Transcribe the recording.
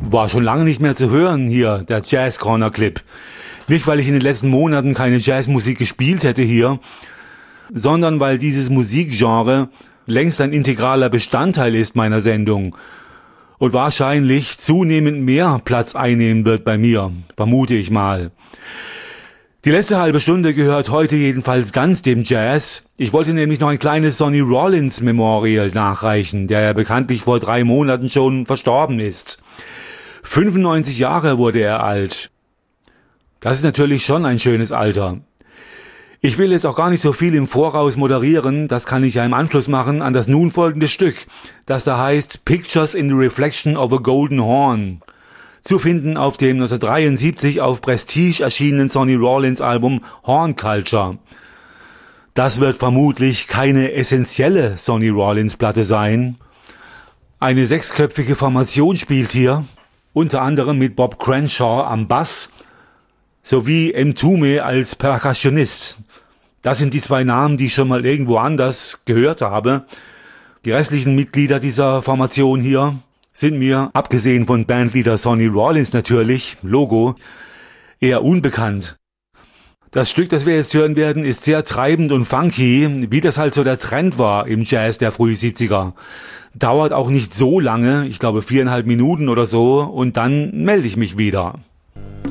War schon lange nicht mehr zu hören hier, der Jazz Corner Clip. Nicht, weil ich in den letzten Monaten keine Jazzmusik gespielt hätte hier, sondern weil dieses Musikgenre längst ein integraler Bestandteil ist meiner Sendung und wahrscheinlich zunehmend mehr Platz einnehmen wird bei mir, vermute ich mal. Die letzte halbe Stunde gehört heute jedenfalls ganz dem Jazz. Ich wollte nämlich noch ein kleines Sonny Rollins Memorial nachreichen, der ja bekanntlich vor 3 Monaten schon verstorben ist. 95 Jahre wurde er alt. Das ist natürlich schon ein schönes Alter. Ich will jetzt auch gar nicht so viel im Voraus moderieren, das kann ich ja im Anschluss machen an das nun folgende Stück, das da heißt Pictures in the Reflection of a Golden Horn. Zu finden auf dem 1973 auf Prestige erschienenen Sonny Rollins Album Horn Culture. Das wird vermutlich keine essentielle Sonny Rollins Platte sein. Eine 6-köpfige Formation spielt hier, unter anderem mit Bob Crenshaw am Bass sowie Mtume als Percussionist. Das sind die 2 Namen, die ich schon mal irgendwo anders gehört habe. Die restlichen Mitglieder dieser Formation hier sind mir, abgesehen von Bandleader Sonny Rollins natürlich, Logo, eher unbekannt. Das Stück, das wir jetzt hören werden, ist sehr treibend und funky, wie das halt so der Trend war im Jazz der frühen 70er. Dauert auch nicht so lange, ich glaube 4,5 Minuten oder so, und dann melde ich mich wieder.